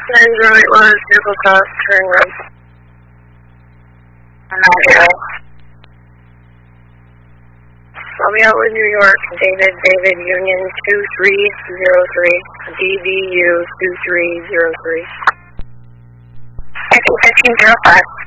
908 vehicle cross, turn right. 908. Romeo with New York, David, Union 2303, DBU 2303. 1505.